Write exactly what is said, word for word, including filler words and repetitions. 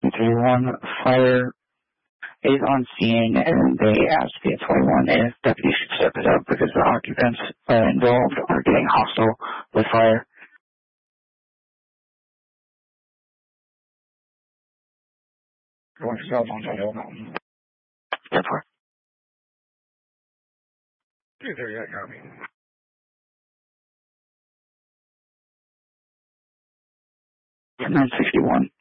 three one, fire is on scene, and they asked P twenty-one if deputies should step it up because the occupants uh, involved are getting hostile with fire. Going to cell phones on Hill Mountain. ten four. two thirty, that copy. nine sixty-one.